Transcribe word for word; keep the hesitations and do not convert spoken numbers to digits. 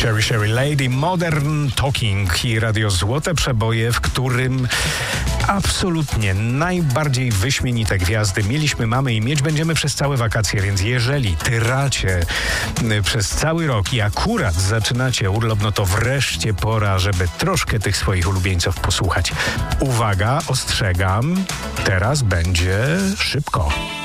Sherry Sherry Lady, Modern Talking i Radio Złote Przeboje, w którym absolutnie najbardziej wyśmienite gwiazdy mieliśmy, mamy i mieć będziemy przez całe wakacje, więc jeżeli tyracie przez cały rok i akurat zaczynacie urlop, no to wreszcie pora, żeby troszkę tych swoich ulubieńców posłuchać. Uwaga, ostrzegam, teraz będzie szybko.